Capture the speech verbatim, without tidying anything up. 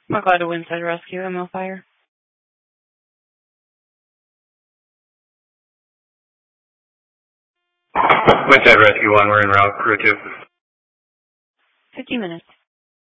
We're to Windside Rescue, M L Fire. Windside Rescue one, we're en route, crew two. fifty minutes.